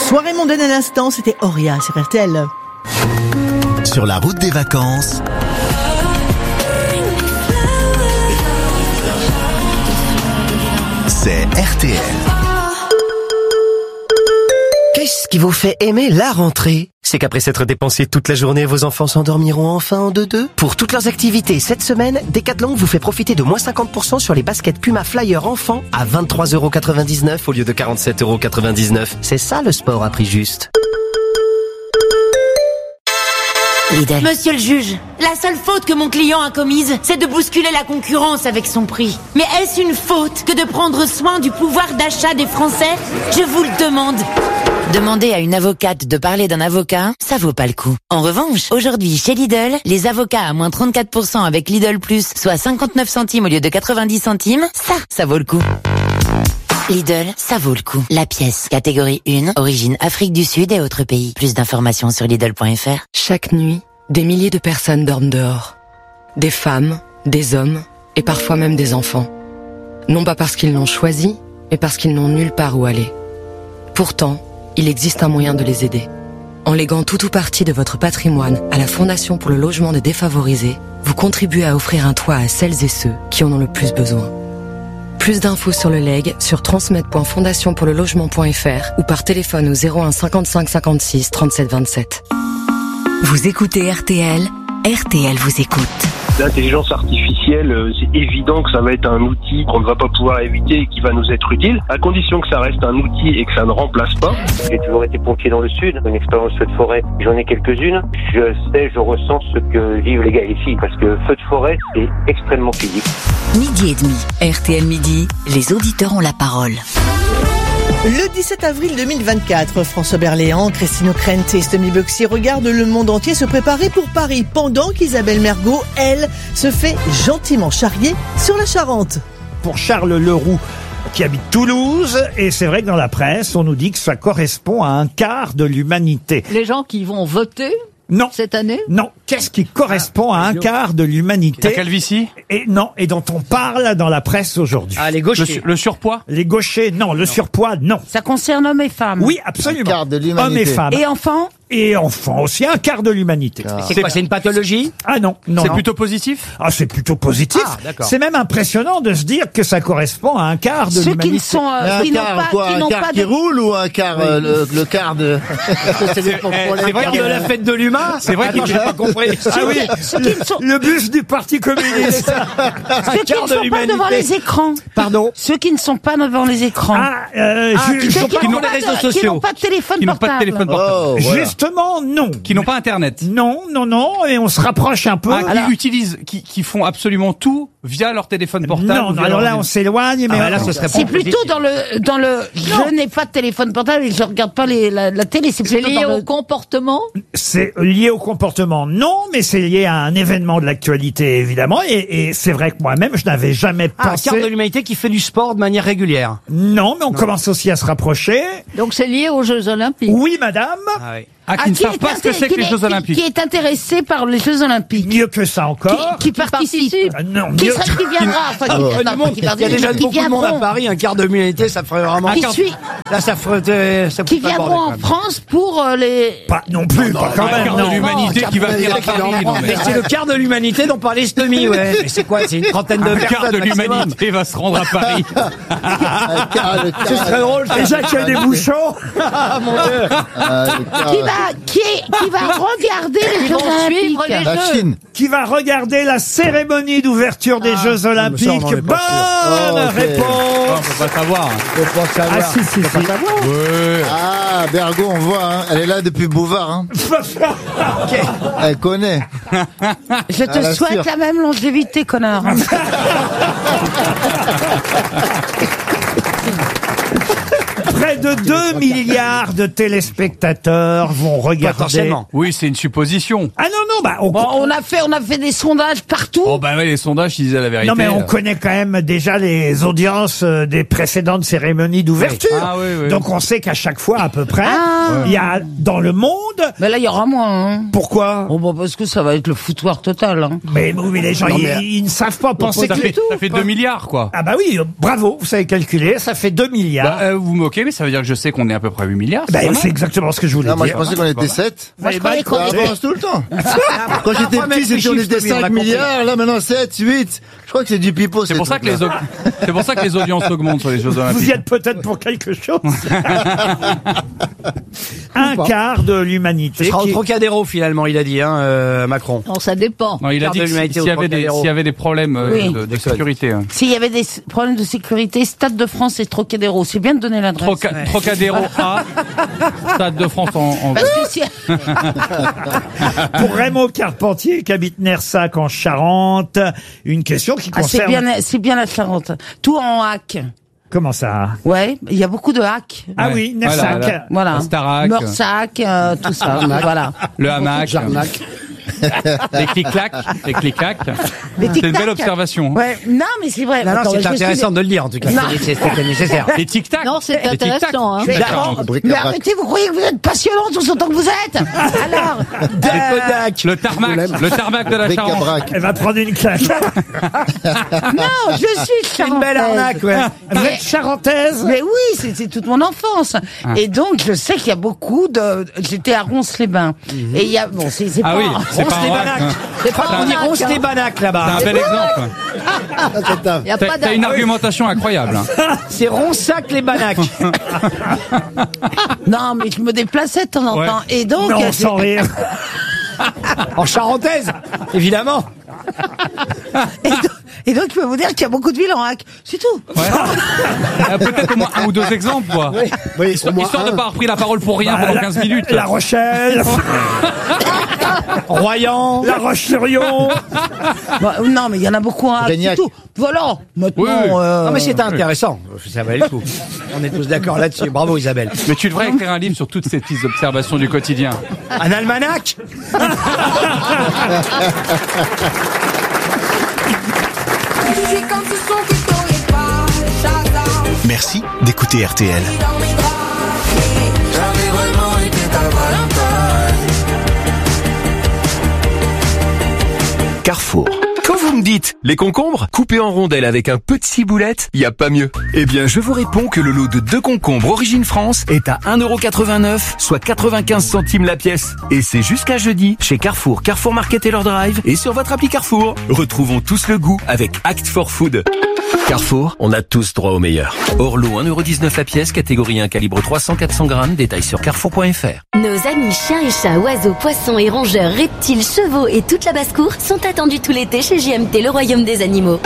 Soirée mondaine à l'instant, c'était Auria sur RTL. Sur la route des vacances, c'est RTL. Qu'est-ce qui vous fait aimer la rentrée ? C'est qu'après s'être dépensé toute la journée, vos enfants s'endormiront enfin en deux-deux. Pour toutes leurs activités cette semaine, Decathlon vous fait profiter de moins 50% sur les baskets Puma Flyer enfants à 23,99€ au lieu de 47,99€. C'est ça le sport à prix juste. Lidl. Monsieur le juge, la seule faute que mon client a commise, c'est de bousculer la concurrence avec son prix. Mais est-ce une faute que de prendre soin du pouvoir d'achat des Français ? Je vous le demande. Demander à une avocate de parler d'un avocat, ça vaut pas le coup. En revanche, aujourd'hui, chez Lidl, les avocats à moins 34% avec Lidl Plus, soit 59 centimes au lieu de 90 centimes, ça vaut le coup. Lidl, ça vaut le coup. La pièce, catégorie 1, origine Afrique du Sud et autres pays. Plus d'informations sur Lidl.fr. Chaque nuit, des milliers de personnes dorment dehors. Des femmes, des hommes et parfois même des enfants. Non pas parce qu'ils l'ont choisi, mais parce qu'ils n'ont nulle part où aller. Pourtant, il existe un moyen de les aider. En léguant tout ou partie de votre patrimoine à la Fondation pour le logement des défavorisés, vous contribuez à offrir un toit à celles et ceux qui en ont le plus besoin. Plus d'infos sur le legs sur transmet.fondationpourlelogement.fr ou par téléphone au 01 55 56 37 27. Vous écoutez RTL, RTL vous écoute. L'intelligence artificielle, c'est évident que ça va être un outil qu'on ne va pas pouvoir éviter et qui va nous être utile, à condition que ça reste un outil et que ça ne remplace pas. J'ai toujours été pompier dans le Sud, une expérience feu de forêt, j'en ai quelques-unes. Je ressens ce que vivent les gars ici, parce que feu de forêt, c'est extrêmement physique. Midi et demi, RTL Midi, les auditeurs ont la parole. Le 17 avril 2024, François Berléand, Christine O'Krent et Stomy Bugsy regardent le monde entier se préparer pour Paris, pendant qu'Isabelle Mergo, elle, se fait gentiment charrier sur la Charente. Pour Charles Leroux, qui habite Toulouse, et c'est vrai que dans la presse, on nous dit que ça correspond à un quart de l'humanité. Les gens qui vont voter Non. cette année ? Non. Qu'est-ce qui correspond à un quart de l'humanité? La calvitie? Et non. Et dont on parle dans la presse aujourd'hui. Ah, les gauchers. Le surpoids? Les gauchers, non. Le surpoids, non. Ça concerne hommes et femmes? Oui, absolument. Un quart de l'humanité. Hommes et femmes. Et enfants? Et enfants aussi, un quart de l'humanité. C'est quoi? C'est une pathologie? Ah non, non. C'est non. plutôt positif? Ah, c'est plutôt positif. Ah, d'accord. C'est même impressionnant de se dire que ça correspond à un quart de Ceux l'humanité. qui ne sont, qui n'ont pas, qui n'ont pas qui roule ou un quart, le quart de... C'est vrai qu'il y a la fête de l'humain. C'est vrai qu'il n'a pas compris. Ah oui, ceux qui ne sont, le bus du Parti communiste. ceux qui ne sont pas devant les écrans. Pardon? Ceux qui ne sont pas devant les écrans. qui n'ont pas les réseaux sociaux. Qui n'ont pas de téléphone portable. Oh, voilà. Justement, non. Qui n'ont pas Internet. Non, et on se rapproche un peu. Qui font absolument tout via leur téléphone portable. Non, alors là, on s'éloigne, mais là, ce serait C'est plutôt dans le, je n'ai pas de téléphone portable et je regarde pas la télé, c'est plutôt lié dans au comportement? c'est lié au comportement, non, mais c'est lié à un événement de l'actualité, évidemment, et c'est vrai que moi-même, je n'avais jamais Un pensé. quart de l'humanité qui fait du sport de manière régulière. Non, mais on commence aussi à se rapprocher. Donc c'est lié aux Jeux Olympiques? Oui, madame. Qui ne savent pas ce que c'est que les Jeux Olympiques. Qui est intéressé par les Jeux Olympiques. Mieux que ça encore. Qui participe. Non, Qui mieux. viendra. Enfin, Il y a déjà beaucoup de monde à Paris, un quart de l'humanité, ça ferait vraiment... Là, ça ferait... Qui viendront en France pour les... Pas non plus, pas quand Un même, quart de non. l'humanité qui va venir à Paris. Mais c'est le quart de l'humanité dont parlait Stomy, ouais. Mais c'est quoi? C'est une trentaine de Un personnes. quart de l'humanité va se rendre à Paris. Ce serait drôle. Déjà qu'il y a des bouchons. Ah, mon Dieu. Qui va regarder les Jeux Olympiques. La Chine. Qui va regarder la cérémonie d'ouverture des Jeux Olympiques. Bonne réponse. On peut pas savoir. Faut pas savoir. Ah si. Ouais. Ah, Bergo, on voit, hein. Elle est là depuis Bouvard, hein. Elle connaît. Je te la souhaite sûre. la même longévité, connard. Près de 2 milliards de téléspectateurs vont regarder. Potentiellement. Oui, c'est une supposition. Ah non, On a fait des sondages partout. Oh bah ouais, les sondages, ils disaient la vérité. non mais on connaît quand même déjà les audiences des précédentes cérémonies d'ouverture. Oui. Ah oui. Donc on sait qu'à chaque fois à peu près, il y a dans le monde. Mais là, il y aura moins. Hein. Pourquoi? Oh, parce que ça va être le foutoir total. Hein. Mais les gens, ils ne savent pas penser Ça fait 2 milliards, quoi. Ah bah oui, bravo, vous savez calculer, ça fait 2 milliards. Vous moquez, mais ça veut dire que je sais qu'on est à peu près 8 milliards. C'est exactement ce que je voulais dire. Moi, je pensais qu'on était 7. Moi, je croyais qu'on Ça était... avance tout le temps. Quand j'étais petit, on était 5 milliards. Là, maintenant, 7, 8. Je crois que c'est du pipeau. C'est pour ça que les audiences augmentent sur les Jeux Olympiques. Vous y êtes peut-être pour quelque chose. Un quart de l'humanité. Ce sera au Trocadéro, finalement, il a dit, Macron. Non, ça dépend. Non, il a dit que s'il y avait des problèmes de sécurité. S'il y avait des problèmes de sécurité, Stade de France et Trocadéro. C'est bien de donner l'adresse. Trocadéro A, Stade de France en Parce que si... Pour Raymond Carpentier, qui habite Nersac en Charente, une question qui concerne... c'est bien la Charente. Tout en hack. Comment ça? Ouais, il y a beaucoup de hacks. Ah oui, Nersac. Voilà. Starac. Meursac, tout ça. Voilà. Le hamac. Les clic-clac. C'est une belle observation. Ouais. Non, mais c'est vrai. Non, c'est intéressant de le dire, en tout cas. C'était nécessaire. Les tic-tac. Non, c'est intéressant. Hein. Mais arrêtez, vous croyez que vous êtes passionnant tout ce temps que vous êtes? Alors, le tarmac de la Charente. Elle va prendre une claque. non, je suis charentaise. Une belle arnaque, ouais. Vous êtes charentaise? Mais oui, c'est toute mon enfance. Et donc, je sais qu'il y a beaucoup de... J'étais à Ronces-les-Bains. Et il y a... Bon, c'est ah pas... oui, c'est pas un Ronces-les-Banac. C'est pas on dit Ronces-les-Banac, là-bas. C'est un bel exemple. T'as une argumentation incroyable. C'est Ronsac-les-Banac. Non, mais je me déplaçais de temps en temps. Et donc... Non, sans rire. En charentaise, évidemment. Et donc, je peux vous dire qu'il y a beaucoup de villes en hack. C'est tout. Ouais. Peut-être au moins un ou deux exemples, quoi. Oui, histoire de pas avoir pris la parole pour rien pendant 15 minutes. La Rochelle. Royan. La Roche-sur-Yon. Non, mais il y en a beaucoup en hack. C'est tout. Voilà. Maintenant, non, mais c'était intéressant. Ça valait le coup. On est tous d'accord là-dessus. Bravo, Isabelle. Mais tu devrais écrire un livre sur toutes ces petites observations du quotidien. Un almanach. Merci d'écouter RTL. Carrefour. Quand vous me dites les concombres coupés en rondelles avec un peu de ciboulette, y a pas mieux. Eh bien, je vous réponds que le lot de 2 concombres Origine France est à 1,89€, soit 95 centimes la pièce. Et c'est jusqu'à jeudi chez Carrefour, Carrefour Market et leur drive et sur votre appli Carrefour. Retrouvons tous le goût avec Act for Food. Carrefour, on a tous droit au meilleur. Orlo 1,19€ la pièce, catégorie 1, calibre 300-400 grammes, détail sur carrefour.fr. Nos amis chiens et chats, oiseaux, poissons et rongeurs, reptiles, chevaux et toute la basse-cour sont attendus tout l'été chez JMT, le royaume des animaux.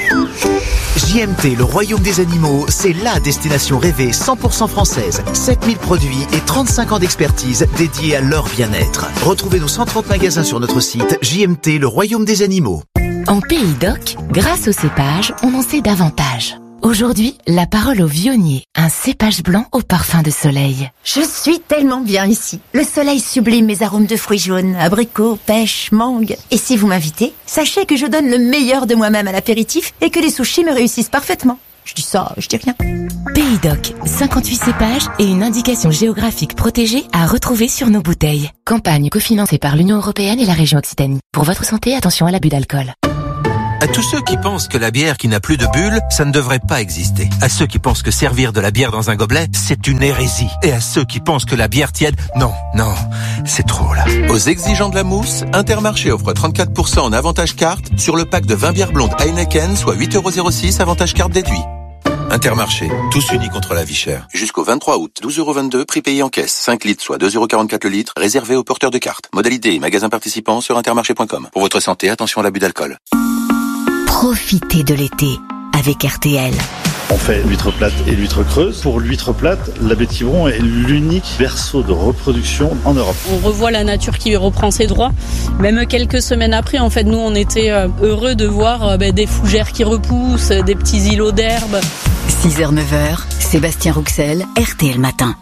JMT, le royaume des animaux, c'est la destination rêvée 100% française. 7000 produits et 35 ans d'expertise dédiés à leur bien-être. Retrouvez nos 130 magasins sur notre site JMT, le royaume des animaux. En Pays d'Oc, grâce au cépage, on en sait davantage. Aujourd'hui, la parole au vionnier, un cépage blanc au parfum de soleil. Je suis tellement bien ici. Le soleil sublime mes arômes de fruits jaunes, abricots, pêche, mangue. Et si vous m'invitez, sachez que je donne le meilleur de moi-même à l'apéritif et que les sushis me réussissent parfaitement. Je dis ça, je dis rien. Pays d'Oc, 58 cépages et une indication géographique protégée à retrouver sur nos bouteilles. Campagne cofinancée par l'Union européenne et la région Occitanie. Pour votre santé, attention à l'abus d'alcool. À tous ceux qui pensent que la bière qui n'a plus de bulles, ça ne devrait pas exister. À ceux qui pensent que servir de la bière dans un gobelet, c'est une hérésie. Et à ceux qui pensent que la bière tiède, non, c'est trop là. Aux exigeants de la mousse, Intermarché offre 34% en avantage carte sur le pack de 20 bières blondes Heineken, soit 8,06€ avantage carte déduit. Intermarché, tous unis contre la vie chère. Jusqu'au 23 août, 12,22€, prix payé en caisse. 5 litres, soit 2,44€ le litre, réservé aux porteurs de cartes. Modalité et magasins participants sur intermarché.com. Pour votre santé, attention à l'abus d'alcool. Profitez de l'été avec RTL. On fait l'huître plate et l'huître creuse. Pour l'huître plate, la baie de Quiberon est l'unique berceau de reproduction en Europe. On revoit la nature qui reprend ses droits. Même quelques semaines après, en fait, nous, on était heureux de voir des fougères qui repoussent, des petits îlots d'herbe. 6h, 9h, Sébastien Rouxel, RTL Matin.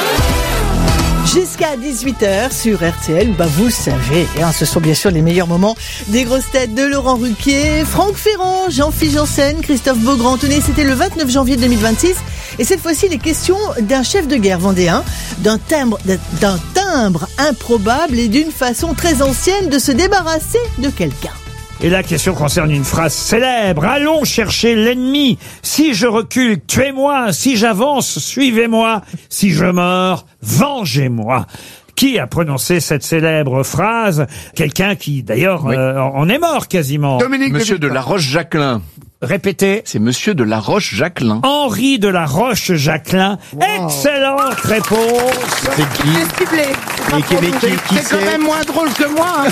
Jusqu'à 18h sur RTL, vous savez, ce sont bien sûr les meilleurs moments des grosses têtes de Laurent Ruquier, Franck Ferrand, Jean-Philippe Janssen, Christophe Beaugrand. Tenez, c'était le 29 janvier 2026 et cette fois-ci les questions d'un chef de guerre vendéen, d'un timbre improbable et d'une façon très ancienne de se débarrasser de quelqu'un. Et la question concerne une phrase célèbre. Allons chercher l'ennemi. Si je recule, tuez-moi. Si j'avance, suivez-moi. Si je meurs, vengez-moi. Qui a prononcé cette célèbre phrase? Quelqu'un qui, d'ailleurs, en est mort quasiment. Monsieur de la Roche-Jacquelin. Répétez. C'est Monsieur de la Roche-Jacquelin. Henri de la Roche-Jacquelin. Excellente réponse. C'est qui? C'est quand même moins drôle que moi.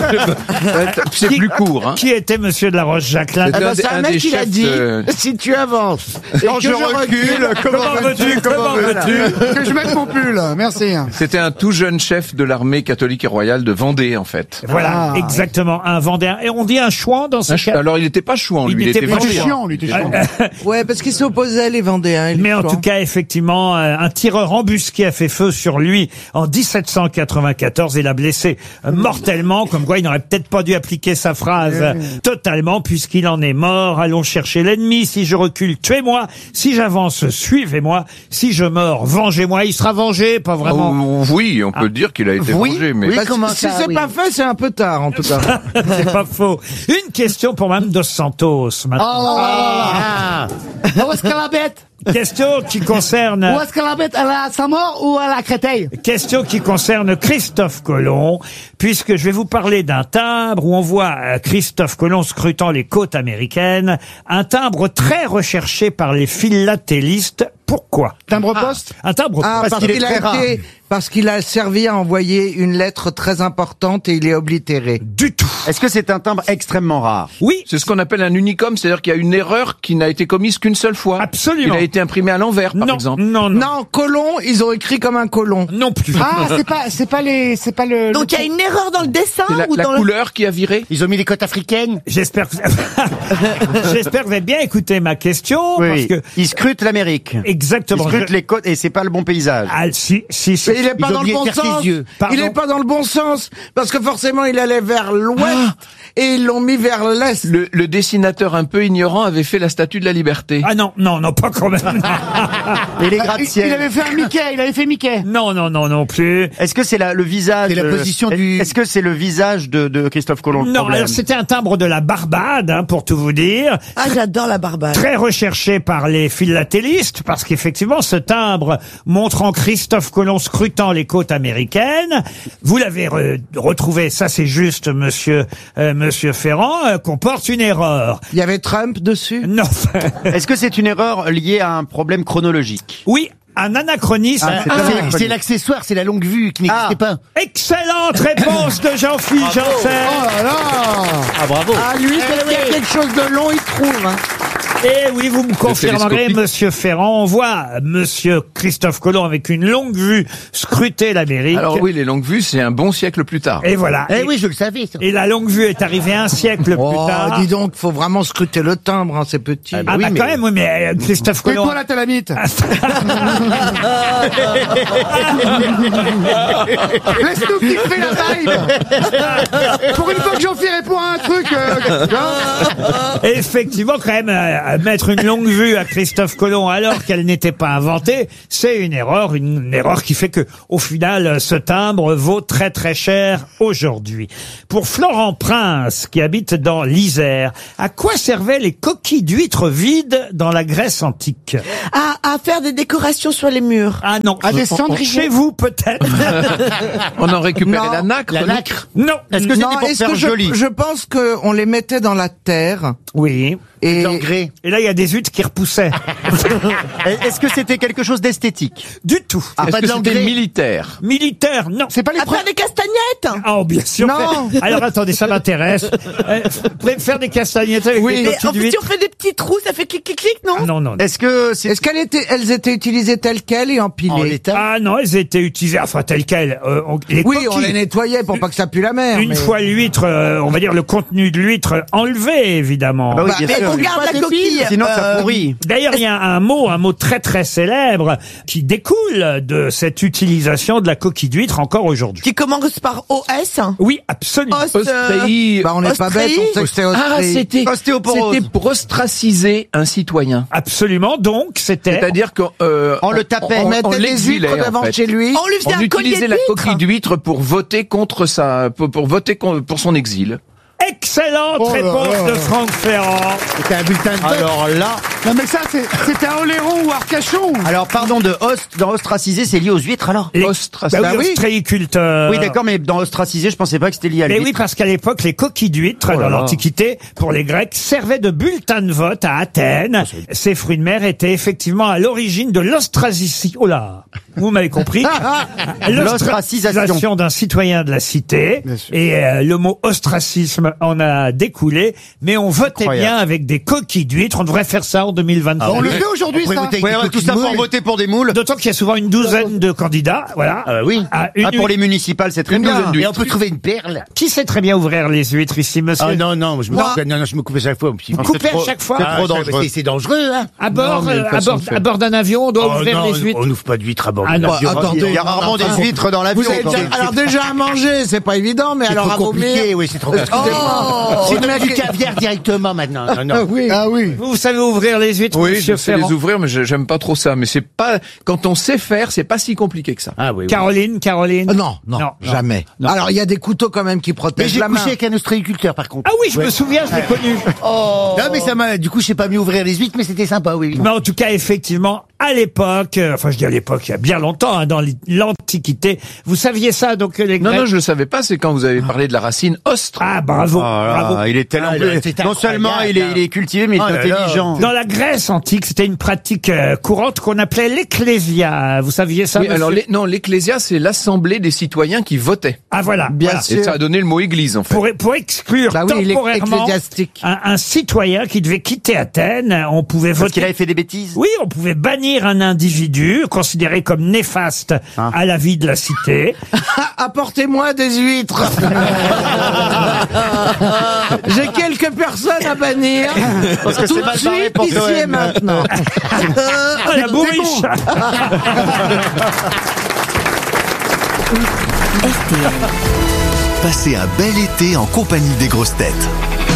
C'est plus court. Hein. Qui était Monsieur de la Roche-Jacquelin? C'est un mec qui a dit, si tu avances et quand je recule, comment veux-tu? Que je mette mon pull, merci. C'était un tout jeune chef de l'armée catholique et royale de Vendée, en fait. Voilà, exactement, un Vendéen. Et on dit un chouan dans ce cas? Alors, il n'était pas chouan, lui. Il était chiant, lui. Ouais, parce qu'ils s'opposaient, les Vendéens. Mais en tout cas, effectivement, un tireur embusqué a fait feu sur lui en 1794 et l'a blessé mortellement. Comme quoi, il n'aurait peut-être pas dû appliquer sa phrase totalement, puisqu'il en est mort. Allons chercher l'ennemi. Si je recule, tuez-moi. Si j'avance, suivez-moi. Si je meurs, vengez-moi. Il sera vengé, pas vraiment. Oui, on peut dire qu'il a été vengé, mais si c'est pas fait, c'est un peu tard, en tout cas. C'est pas faux. Une question pour Mme Dos Santos, maintenant. Où est-ce qu'elle habite? Question qui concerne... Où est-ce qu'elle habite? À la Saint-Maur ou à la Créteil? Question qui concerne Christophe Colomb, puisque je vais vous parler d'un timbre où on voit Christophe Colomb scrutant les côtes américaines. Un timbre très recherché par les philatélistes. Pourquoi? Timbre-poste? Un timbre parce qu'il a servi à envoyer une lettre très importante et il est oblitéré. Du tout. Est-ce que c'est un timbre extrêmement rare? Oui. C'est ce qu'on appelle un unicum, c'est-à-dire qu'il y a une erreur qui n'a été commise qu'une seule fois. Absolument. Il a été imprimé à l'envers, par exemple. Non, colon, ils ont écrit comme un colon. Non plus. Ah, c'est pas le... Donc il y a une erreur dans le dessin C'est la couleur qui a viré. Ils ont mis les côtes africaines? J'espère que vous avez bien écouté ma question. Oui, parce que ils scrutent l'Amérique. Exactement. Ils scrutent les côtes et c'est pas le bon paysage. Ah, si. Mais il est pas dans le bon sens. Il est pas dans le bon sens. Parce que forcément, il allait vers l'ouest et ils l'ont mis vers l'est. Le dessinateur un peu ignorant avait fait la statue de la liberté. Ah non, pas quand même. Et les gratte-ciels. Il avait fait Mickey. Non plus. Est-ce que c'est le visage? C'est la position du... Est-ce que c'est le visage de Christophe Colomb? Non, alors c'était un timbre de la Barbade, pour tout vous dire. Ah, j'adore la Barbade. Très recherché par les philatélistes, parce qu'effectivement, ce timbre montrant Christophe Colomb scrutant les côtes américaines, vous l'avez retrouvé, ça c'est juste, monsieur Ferrand, comporte une erreur. Il y avait Trump dessus? Non. Est-ce que c'est une erreur liée à un problème chronologique? Oui. Un anachronisme. C'est l'accessoire, c'est la longue vue qui n'existait pas. Excellente réponse de Jean-Philippe Janssen. Oh là là. Ah, bravo. Ah, lui, dès qu'il y a quelque chose de long, il trouve. Hein. Et oui, vous me confirmerez, monsieur Ferrand, on voit monsieur Christophe Colomb avec une longue vue scruter l'Amérique. Alors oui, les longues vues, c'est un bon siècle plus tard. Et voilà. Oui, je le savais. Ça. Et la longue vue est arrivée un siècle plus tard. Dis donc, faut vraiment scruter le timbre, c'est petit. Quand même, oui, mais Christophe Colomb... Et toi, la talamite. Laisse-nous kiffer la vibe. Pour une fois que Jean-Philippe répond à un truc... Effectivement, quand même... mettre une longue vue à Christophe Colomb alors qu'elle n'était pas inventée, c'est une erreur qui fait que, au final, ce timbre vaut très très cher aujourd'hui. Pour Florent Prince, qui habite dans l'Isère, à quoi servaient les coquilles d'huîtres vides dans la Grèce antique? À faire des décorations sur les murs. Ah non. À des cendriers. Chez vous, peut-être. On en récupérait la nacre. La nacre. Non. Est-ce que c'était pour faire joli? Je pense qu'on les mettait dans la terre. Oui. Et là, il y a des huîtres qui repoussaient. Est-ce que c'était quelque chose d'esthétique? Du tout. Est-ce que c'était militaire? Militaire, non. C'est pas les faire des castagnettes. Oh, bien sûr. Non. Alors, attendez, ça m'intéresse. Vous pouvez faire des castagnettes avec des coquilles en fait, d'huîtres? si on fait des petits trous, ça fait clic, clic, clic, non? Ah, non. Est-ce qu'elles étaient utilisées telles quelles et empilées? Ah non, elles étaient utilisées, enfin telles quelles. On les nettoyait pour pas que ça pue la mer. Une fois l'huître, on va dire le contenu de l'huître enlevé, évidemment. Ah bah oui, bien sûr. On garde la coquille. Sinon, ça pourrit. D'ailleurs, il y a un mot très très célèbre qui découle de cette utilisation de la coquille d'huître encore aujourd'hui. Qui commence par OS? Oui, absolument. On n'est pas bête, on sait que c'est c'était ostéoporose. C'était pour ostraciser un citoyen. Absolument, donc c'était... C'est-à-dire qu'on le tapait. On mettait des huîtres devant chez lui. On utilisait la coquille d'huître pour voter contre pour voter pour son exil. Excellente réponse de Franck Ferrand. C'était un bulletin de vote. Alors là. Non mais ça, c'était un Oléron ou Arcachon. Alors pardon, dans ostracisé, c'est lié aux huîtres alors Ostracisé. Bah oui, ostréiculteur. Oui, d'accord, mais dans ostracisé, je pensais pas que c'était lié à Mais l'huître. oui, parce qu'à l'époque, les coquilles d'huîtres, dans l'Antiquité, pour les Grecs, servaient de bulletin de vote à Athènes. Ces fruits de mer étaient effectivement à l'origine de l'ostracisation. Oh là, vous m'avez compris. L'ostracisation d'un citoyen de la cité. Et le mot ostracisme en a découlé. Mais on votait bien avec des coquilles d'huîtres. On devrait faire ça en 2023. On le fait aujourd'hui, ça. Ouais, tout ça pour voter pour des moules. D'autant qu'il y a souvent une douzaine de candidats. Voilà. Oui. Pour les municipales, c'est très bien. Et on peut trouver une perle. Qui sait très bien ouvrir les huîtres ici, monsieur? Ah non, je me coupe à chaque fois. Vous coupez à chaque fois? C'est trop dangereux. C'est dangereux, hein. À bord d'un avion, on doit ouvrir les huîtres. On n'ouvre pas d'huîtres à bord d'un avion. Attendez, il y a rarement des huîtres dans l'avion. Alors déjà à manger, c'est pas évident, mais alors à compliqué, oui, c'est trop compliqué. C'est du caviar directement maintenant. Ah oui. Vous savez ouvrir les huîtres, Oui, monsieur je sais les Ferrand? ouvrir, mais j'aime pas trop ça. Mais c'est pas, quand on sait faire, c'est pas si compliqué que ça. Ah oui. Caroline. Non, jamais. Non. Alors il y a des couteaux quand même qui Mais protègent j'ai la main. couché avec un ostréiculteur par contre. Ah oui, je me souviens, je l'ai connu. Non mais ça m'a, du coup, je sais pas mieux ouvrir les huîtres, mais c'était sympa, oui. Mais en tout cas, effectivement, à l'époque, enfin je dis à l'époque, il y a bien longtemps, hein, dans l'Antiquité, vous saviez ça, donc les Grecs... Non, je le savais pas, c'est quand vous avez parlé de la racine ostre. Ah, bravo, bravo. Il est tellement... non seulement il est cultivé, mais il est intelligent. Dans la Grèce antique, c'était une pratique courante qu'on appelait l'ecclésia. Vous saviez ça, Oui, monsieur? alors l'ecclésia, c'est l'assemblée des citoyens qui votaient. Ah voilà. Bien sûr. Et ça a donné le mot église, en fait. Pour exclure temporairement ecclésiastique. un citoyen qui devait quitter Athènes, on pouvait voter. Parce qu'il avait fait des bêtises. Oui, on pouvait bannir un individu considéré comme néfaste à la vie de la cité. Apportez-moi des huîtres. J'ai quelques personnes à bannir. Parce que tout c'est de mal barré suite, pour ici Cohen. et maintenant. La bourriche. Passez un bel été en compagnie des grosses têtes.